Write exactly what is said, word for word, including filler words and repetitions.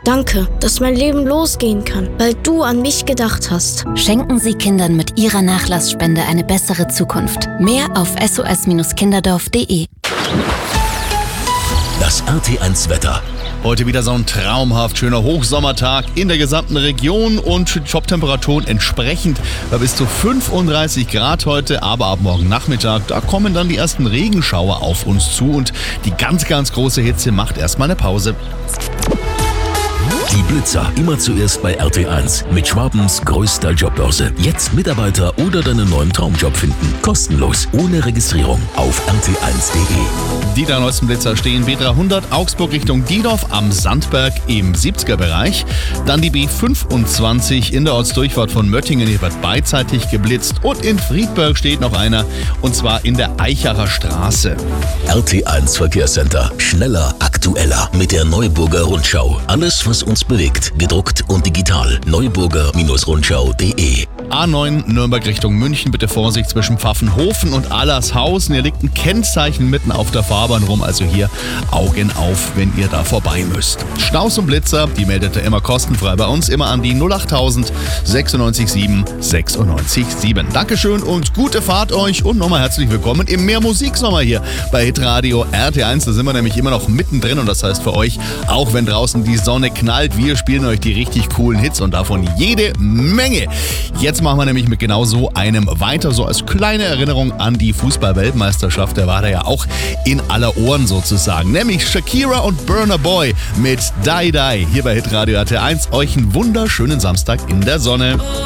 Danke, dass mein Leben losgehen kann, weil du an mich gedacht hast. Schenken Sie Kindern mit Ihrer Nachlassspende eine bessere Zukunft. Mehr auf s o s kinderdorf punkt de. Das R T eins Wetter. Heute wieder so ein traumhaft schöner Hochsommertag in der gesamten Region und Top-Temperaturen entsprechend bei bis zu fünfunddreißig Grad heute, aber ab morgen Nachmittag, da kommen dann die ersten Regenschauer auf uns zu und die ganz, ganz große Hitze macht erstmal eine Pause. Die Blitzer, immer zuerst bei R T eins. Mit Schwabens größter Jobbörse. Jetzt Mitarbeiter oder deinen neuen Traumjob finden. Kostenlos, ohne Registrierung. Auf r t eins punkt de. Die drei neuesten Blitzer stehen B dreihundert Augsburg Richtung Diedorf am Sandberg im siebziger Bereich. Dann die B fünfundzwanzig in der Ortsdurchfahrt von Möttingen. Hier wird beidseitig geblitzt. Und in Friedberg steht noch einer, und zwar in der Eichacher Straße. R T eins Verkehrscenter. Schneller, aktueller. Mit der Neuburger Rundschau. Alles, was uns bewegt. Gedruckt und digital. neuburger Rundschau punkt de. A neun Nürnberg Richtung München. Bitte Vorsicht zwischen Pfaffenhofen und Allershausen. Hier liegt ein Kennzeichen mitten auf der Fahrbahn rum. Also hier Augen auf, wenn ihr da vorbei müsst. Staus und Blitzer, die meldet ihr immer kostenfrei bei uns. Immer an die null achttausend sechsundneunzig sieben sechsundneunzig sieben. Dankeschön und gute Fahrt euch und nochmal herzlich willkommen im Mehr Musiksommer hier bei Hitradio R T eins. Da sind wir nämlich immer noch mittendrin und das heißt für euch, auch wenn draußen die Sonne knallt, wir spielen euch die richtig coolen Hits und davon jede Menge. Jetzt machen wir nämlich mit genau so einem weiter, so als kleine Erinnerung an die Fußball-Weltmeisterschaft. Der war da ja auch in aller Ohren sozusagen. Nämlich Shakira und Burna Boy mit Die Die hier bei Hitradio R T eins. Euch einen wunderschönen Samstag in der Sonne.